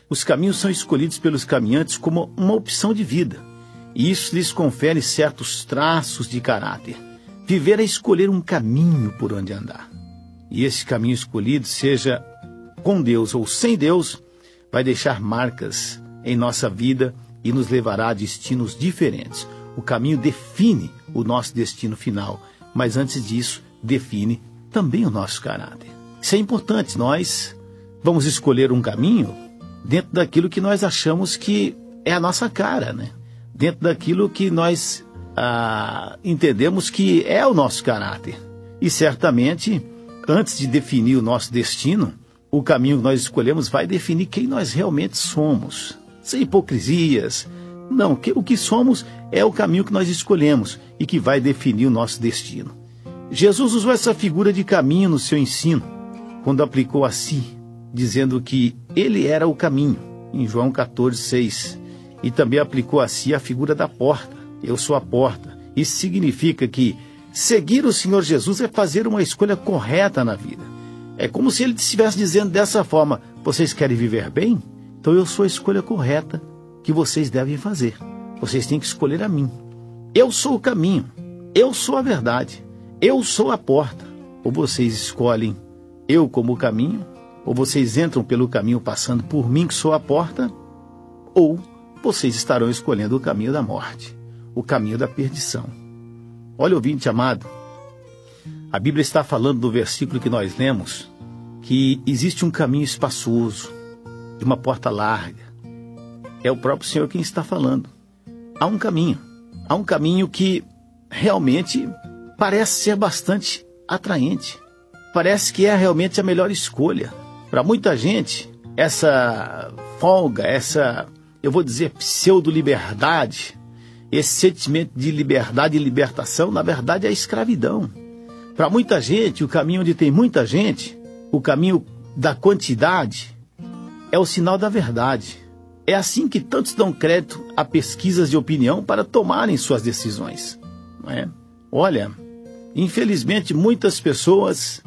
Os caminhos são escolhidos pelos caminhantes como uma opção de vida, e isso lhes confere certos traços de caráter. Viver é escolher um caminho por onde andar. E esse caminho escolhido, seja com Deus ou sem Deus, vai deixar marcas em nossa vida e nos levará a destinos diferentes. O caminho define o nosso destino final, mas antes disso, define também o nosso caráter. Isso é importante, nós vamos escolher um caminho dentro daquilo que nós achamos que é a nossa cara, né? Dentro daquilo que nós entendemos que é o nosso caráter. E certamente, antes de definir o nosso destino, o caminho que nós escolhemos vai definir quem nós realmente somos. Sem hipocrisias. Não, o que somos é o caminho que nós escolhemos e que vai definir o nosso destino. Jesus usou essa figura de caminho no seu ensino, quando aplicou a si, dizendo que ele era o caminho, em João 14:6. E também aplicou a si a figura da porta. Eu sou a porta. Isso significa que seguir o Senhor Jesus é fazer uma escolha correta na vida. É como se ele estivesse dizendo dessa forma: vocês querem viver bem? Então eu sou a escolha correta que vocês devem fazer. Vocês têm que escolher a mim. Eu sou o caminho. Eu sou a verdade. Eu sou a porta. Ou vocês escolhem eu como o caminho, ou vocês entram pelo caminho passando por mim, que sou a porta, ou vocês estarão escolhendo o caminho da morte, o caminho da perdição. Olha, ouvinte amado, a Bíblia está falando no versículo que nós lemos, que existe um caminho espaçoso, de uma porta larga. É o próprio Senhor quem está falando. Há um caminho que realmente parece ser bastante atraente. Parece que é realmente a melhor escolha. Para muita gente, essa folga, eu vou dizer, pseudo-liberdade, esse sentimento de liberdade e libertação, na verdade, é a escravidão. Para muita gente, o caminho onde tem muita gente, o caminho da quantidade, é o sinal da verdade. É assim que tantos dão crédito a pesquisas de opinião para tomarem suas decisões, não é? Olha, infelizmente, muitas pessoas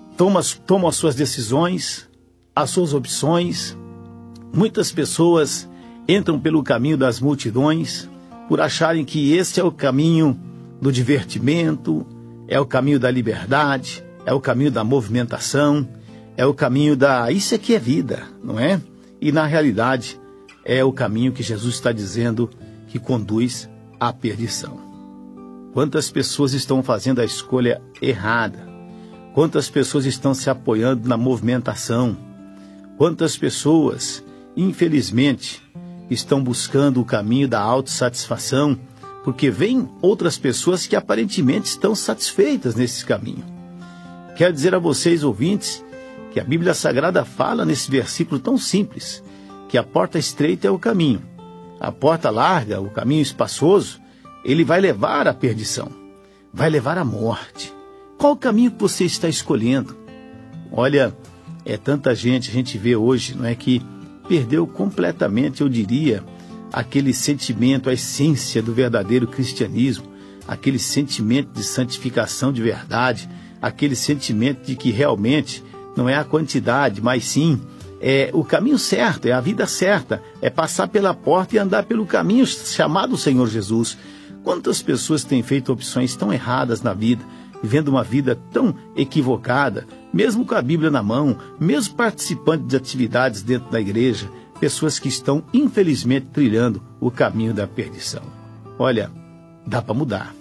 tomam as suas decisões, as suas opções. Muitas pessoas entram pelo caminho das multidões por acharem que esse é o caminho do divertimento, é o caminho da liberdade, é o caminho da movimentação, é o caminho isso aqui é vida, não é? E na realidade é o caminho que Jesus está dizendo que conduz à perdição. Quantas pessoas estão fazendo a escolha errada? Quantas pessoas estão se apoiando na movimentação? Quantas pessoas, infelizmente, estão buscando o caminho da autossatisfação, porque vêm outras pessoas que aparentemente estão satisfeitas nesse caminho. Quero dizer a vocês, ouvintes, que a Bíblia Sagrada fala nesse versículo tão simples, que a porta estreita é o caminho. A porta larga, o caminho espaçoso, ele vai levar à perdição, vai levar à morte. Qual o caminho que você está escolhendo? Olha, tanta gente, a gente vê hoje, não é, que perdeu completamente, eu diria, aquele sentimento, a essência do verdadeiro cristianismo, aquele sentimento de santificação de verdade, aquele sentimento de que realmente não é a quantidade, mas sim é o caminho certo, é a vida certa, é passar pela porta e andar pelo caminho chamado Senhor Jesus. Quantas pessoas têm feito opções tão erradas na vida, vivendo uma vida tão equivocada, mesmo com a Bíblia na mão, mesmo participando de atividades dentro da igreja, pessoas que estão, infelizmente, trilhando o caminho da perdição. Olha, dá para mudar.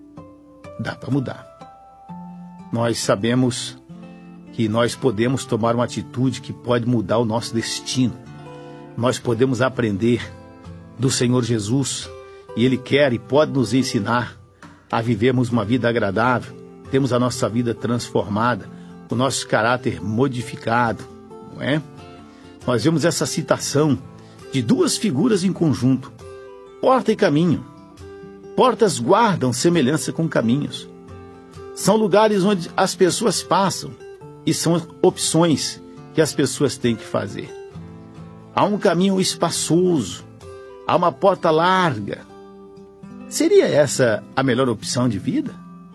Dá para mudar. Nós sabemos que nós podemos tomar uma atitude que pode mudar o nosso destino. Nós podemos aprender do Senhor Jesus, e Ele quer e pode nos ensinar a vivermos uma vida agradável, temos a nossa vida transformada, o nosso caráter modificado, não é? Nós vemos essa citação de duas figuras em conjunto, porta e caminho. Portas guardam semelhança com caminhos. São lugares onde as pessoas passam e são opções que as pessoas têm que fazer. Há um caminho espaçoso, há uma porta larga. Seria essa a melhor opção de vida?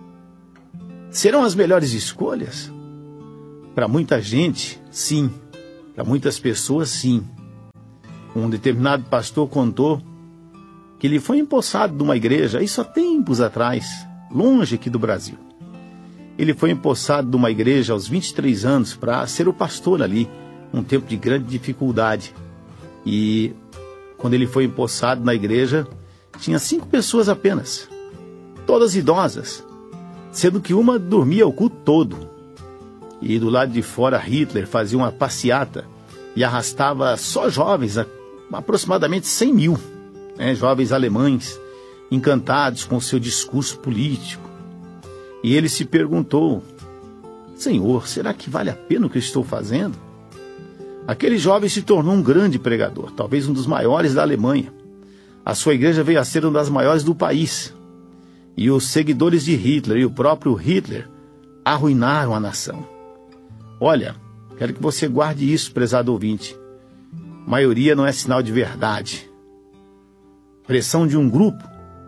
Serão as melhores escolhas? Para muita gente, sim. Para muitas pessoas, sim. Um determinado pastor contou que ele foi empossado de uma igreja, isso há tempos atrás, longe aqui do Brasil. Ele foi empossado de uma igreja aos 23 anos para ser o pastor ali, um tempo de grande dificuldade. E quando ele foi empossado na igreja, tinha 5 pessoas apenas, todas idosas, sendo que uma dormia o culto todo. E do lado de fora Hitler fazia uma passeata e arrastava só jovens, aproximadamente 100 mil, jovens alemães, encantados com seu discurso político. E ele se perguntou: Senhor, será que vale a pena o que eu estou fazendo? Aquele jovem se tornou um grande pregador, talvez um dos maiores da Alemanha. A sua igreja veio a ser uma das maiores do país. E os seguidores de Hitler e o próprio Hitler arruinaram a nação. Olha, quero que você guarde isso, prezado ouvinte. Maioria não é sinal de verdade. Pressão de um grupo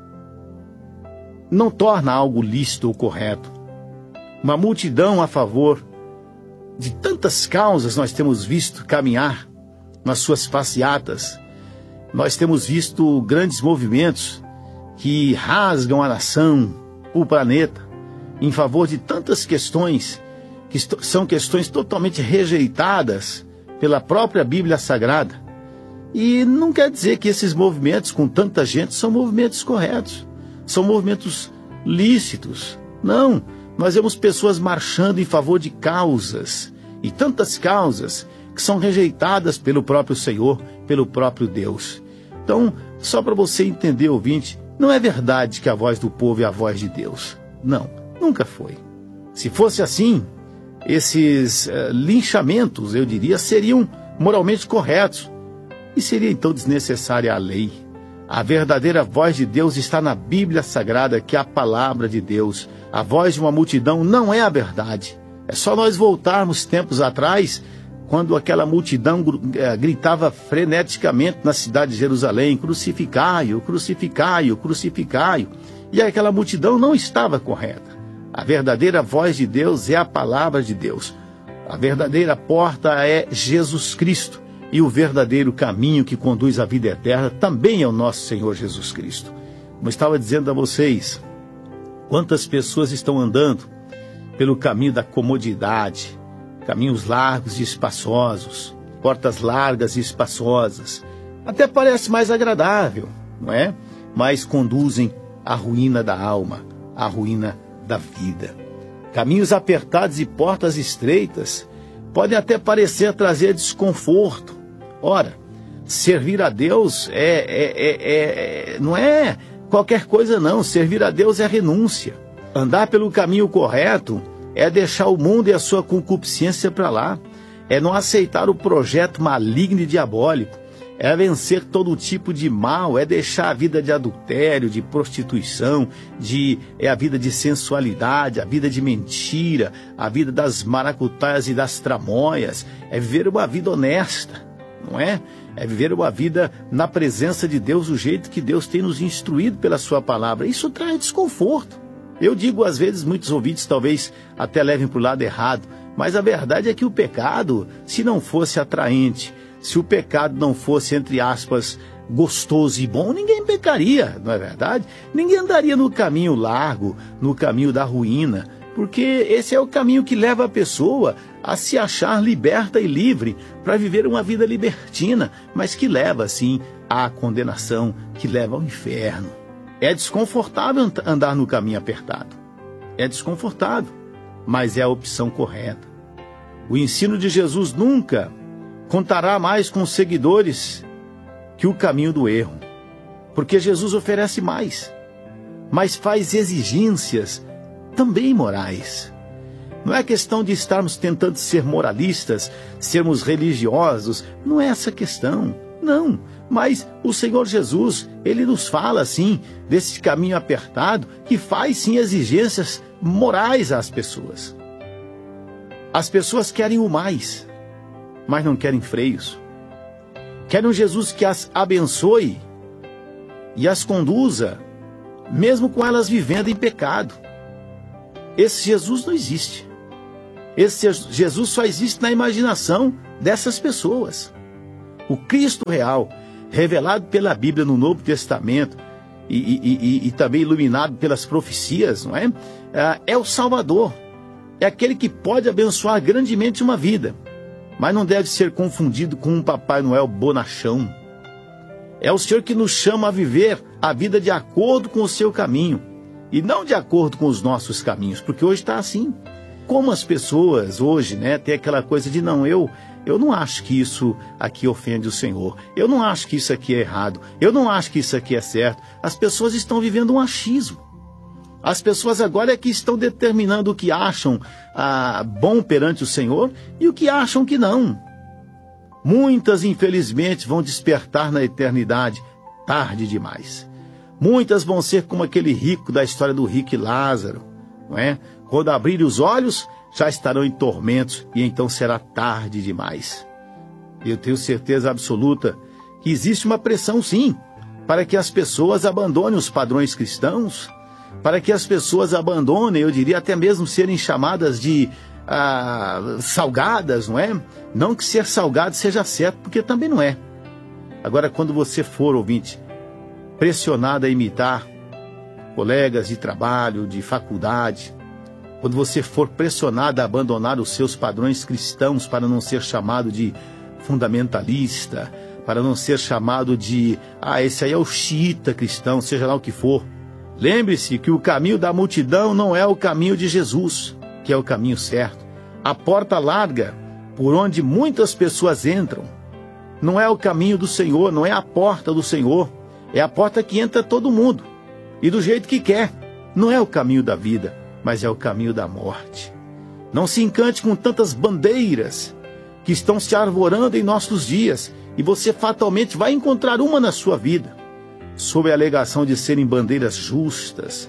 não torna algo lícito ou correto. Uma multidão a favor de tantas causas nós temos visto caminhar nas suas passeatas. Nós temos visto grandes movimentos que rasgam a nação, o planeta, em favor de tantas questões que são questões totalmente rejeitadas pela própria Bíblia Sagrada. E não quer dizer que esses movimentos com tanta gente são movimentos corretos, são movimentos lícitos. Não, nós vemos pessoas marchando em favor de causas, e tantas causas que são rejeitadas pelo próprio Senhor, pelo próprio Deus. Então, só para você entender, ouvinte, não é verdade que a voz do povo é a voz de Deus. Não, nunca foi. Se fosse assim, esses linchamentos, eu diria, seriam moralmente corretos. E seria então desnecessária a lei. A verdadeira voz de Deus está na Bíblia Sagrada, que é a palavra de Deus. A voz de uma multidão não é a verdade. É só nós voltarmos tempos atrás, quando aquela multidão gritava freneticamente na cidade de Jerusalém: crucificai-o, crucificai-o, crucificai-o. E aquela multidão não estava correta. A verdadeira voz de Deus é a palavra de Deus. A verdadeira porta é Jesus Cristo. E o verdadeiro caminho que conduz à vida eterna também é o nosso Senhor Jesus Cristo. Como eu estava dizendo a vocês, quantas pessoas estão andando pelo caminho da comodidade, caminhos largos e espaçosos, portas largas e espaçosas. Até parece mais agradável, não é? Mas conduzem à ruína da alma, à ruína da vida. Caminhos apertados e portas estreitas podem até parecer trazer desconforto. Ora, servir a Deus não é qualquer coisa não. Servir a Deus é renúncia. Andar pelo caminho correto é deixar o mundo e a sua concupiscência para lá. É não aceitar o projeto maligno e diabólico. É vencer todo tipo de mal. É deixar a vida de adultério, de prostituição, a vida de sensualidade, a vida de mentira, a vida das maracutaias e das tramóias. É viver uma vida honesta, não é? É viver uma vida na presença de Deus, do jeito que Deus tem nos instruído pela sua palavra. Isso traz desconforto. Eu digo, às vezes, muitos ouvintes talvez até levem para o lado errado, mas a verdade é que o pecado, se não fosse atraente, se o pecado não fosse, entre aspas, gostoso e bom, ninguém pecaria, não é verdade? Ninguém andaria no caminho largo, no caminho da ruína, porque esse é o caminho que leva a pessoa a se achar liberta e livre para viver uma vida libertina, mas que leva, sim, à condenação, que leva ao inferno. É desconfortável andar no caminho apertado. É desconfortável, mas é a opção correta. O ensino de Jesus nunca contará mais com os seguidores que o caminho do erro, porque Jesus oferece mais, mas faz exigências também morais. Não é questão de estarmos tentando ser moralistas, sermos religiosos, não é essa questão, não. Mas o Senhor Jesus, Ele nos fala assim, desse caminho apertado, que faz sim exigências morais às pessoas. As pessoas querem o mais, mas não querem freios. Querem um Jesus que as abençoe e as conduza, mesmo com elas vivendo em pecado. Esse Jesus não existe. Esse Jesus só existe na imaginação dessas pessoas. O Cristo real, revelado pela Bíblia no Novo Testamento e também iluminado pelas profecias, não é? É o Salvador. É aquele que pode abençoar grandemente uma vida, mas não deve ser confundido com um Papai Noel bonachão. É o Senhor que nos chama a viver a vida de acordo com o seu caminho e não de acordo com os nossos caminhos, porque hoje está assim. Como as pessoas hoje, né, tem aquela coisa de não, eu não acho que isso aqui ofende o Senhor, eu não acho que isso aqui é errado, eu não acho que isso aqui é certo. As pessoas estão vivendo um achismo. As pessoas agora é que estão determinando o que acham bom perante o Senhor e o que acham que não. Muitas, infelizmente, vão despertar na eternidade tarde demais. Muitas vão ser como aquele rico da história do rico e Lázaro, não é? Quando abrirem os olhos, já estarão em tormentos e então será tarde demais. Eu tenho certeza absoluta que existe uma pressão, sim, para que as pessoas abandonem os padrões cristãos, para que as pessoas abandonem, eu diria até mesmo serem chamadas de salgadas, não é? Não que ser salgado seja certo, porque também não é. Agora, quando você for, ouvinte, pressionado a imitar colegas de trabalho, de faculdade, quando você for pressionado a abandonar os seus padrões cristãos para não ser chamado de fundamentalista, para não ser chamado de, esse aí é o xiita cristão, seja lá o que for. Lembre-se que o caminho da multidão não é o caminho de Jesus, que é o caminho certo. A porta larga, por onde muitas pessoas entram, não é o caminho do Senhor, não é a porta do Senhor. É a porta que entra todo mundo, e do jeito que quer. Não é o caminho da vida, mas é o caminho da morte. Não se encante com tantas bandeiras que estão se arvorando em nossos dias, e você fatalmente vai encontrar uma na sua vida, sob a alegação de serem bandeiras justas,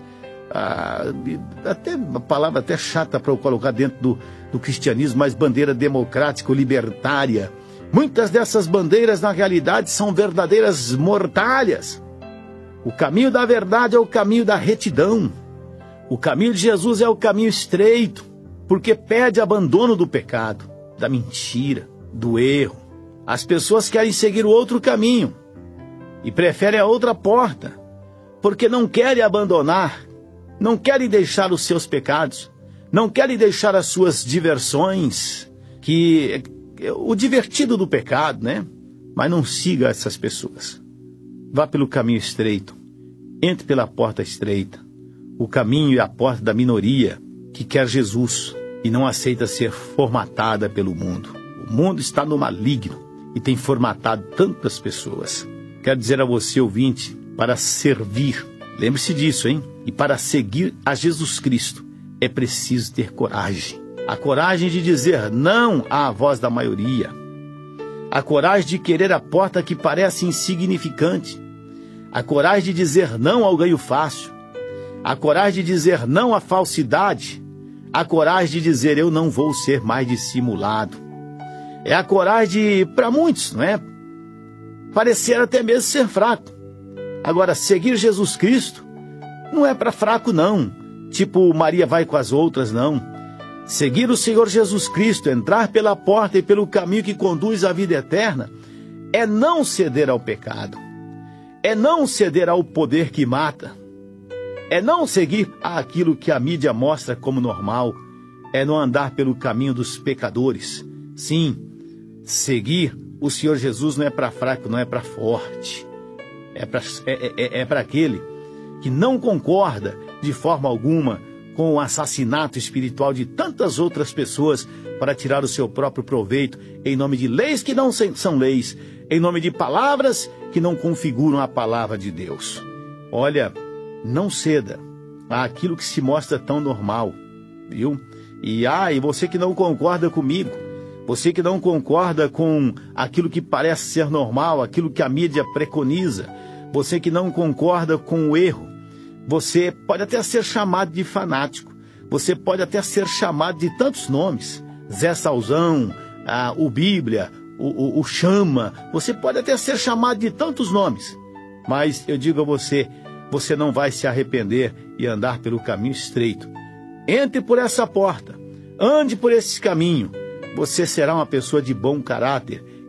até uma palavra até chata para eu colocar dentro do cristianismo, mas bandeira democrática ou libertária. Muitas dessas bandeiras, na realidade, são verdadeiras mortalhas. O caminho da verdade é o caminho da retidão. O caminho de Jesus é o caminho estreito, porque pede abandono do pecado, da mentira, do erro. As pessoas querem seguir o outro caminho e preferem a outra porta, porque não querem abandonar, não querem deixar os seus pecados, não querem deixar as suas diversões, o divertido do pecado, né? Mas não siga essas pessoas. Vá pelo caminho estreito, entre pela porta estreita. O caminho e a porta da minoria que quer Jesus e não aceita ser formatada pelo mundo. O mundo está no maligno e tem formatado tantas pessoas. Quero dizer a você, ouvinte, para servir, lembre-se disso, hein? E para seguir a Jesus Cristo é preciso ter coragem. A coragem de dizer não à voz da maioria. A coragem de querer a porta que parece insignificante. A coragem de dizer não ao ganho fácil. A coragem de dizer não à falsidade. A coragem de dizer eu não vou ser mais dissimulado. É a coragem de, para muitos, não é? Parecer até mesmo ser fraco. Agora, seguir Jesus Cristo não é para fraco, não. Tipo, Maria vai com as outras, não. Seguir o Senhor Jesus Cristo, entrar pela porta e pelo caminho que conduz à vida eterna, é não ceder ao pecado. É não ceder ao poder que mata. É não seguir aquilo que a mídia mostra como normal. É não andar pelo caminho dos pecadores. Sim, seguir o Senhor Jesus não é para fraco, não é para forte. É para aquele que não concorda de forma alguma com o assassinato espiritual de tantas outras pessoas para tirar o seu próprio proveito em nome de leis que não são leis, em nome de palavras que não configuram a palavra de Deus. Olha, não ceda àquilo que se mostra tão normal, viu? E você que não concorda comigo, você que não concorda com aquilo que parece ser normal, aquilo que a mídia preconiza, você que não concorda com o erro, você pode até ser chamado de fanático, você pode até ser chamado de tantos nomes, Zé Salzão, o Bíblia, o Chama, você pode até ser chamado de tantos nomes, mas eu digo a você, você não vai se arrepender e andar pelo caminho estreito. Entre por essa porta, ande por esse caminho, você será uma pessoa de bom caráter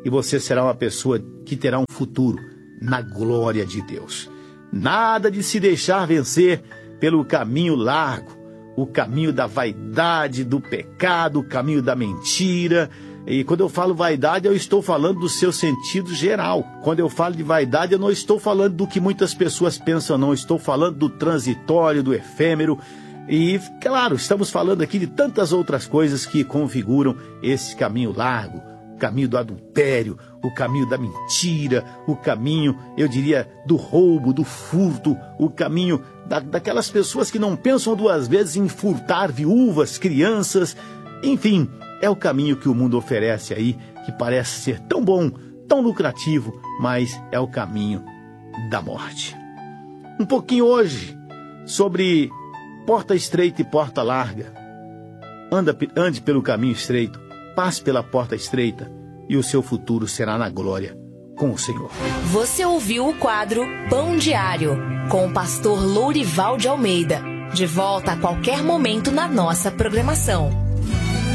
e você será uma pessoa que terá um futuro na glória de Deus. Nada de se deixar vencer pelo caminho largo, o caminho da vaidade, do pecado, o caminho da mentira. E quando eu falo vaidade, eu estou falando do seu sentido geral. Quando eu falo de vaidade, eu não estou falando do que muitas pessoas pensam, não. Estou falando do transitório, do efêmero. E, claro, estamos falando aqui de tantas outras coisas que configuram esse caminho largo. O caminho do adultério, o caminho da mentira, o caminho, eu diria, do roubo, do furto, o caminho daquelas pessoas que não pensam duas vezes em furtar viúvas, crianças, enfim, é o caminho que o mundo oferece aí, que parece ser tão bom, tão lucrativo, mas é o caminho da morte. Um pouquinho hoje sobre porta estreita e porta larga. Ande pelo caminho estreito, passe pela porta estreita e o seu futuro será na glória com o Senhor. Você ouviu o quadro Pão Diário, com o pastor Lourival de Almeida. De volta a qualquer momento na nossa programação.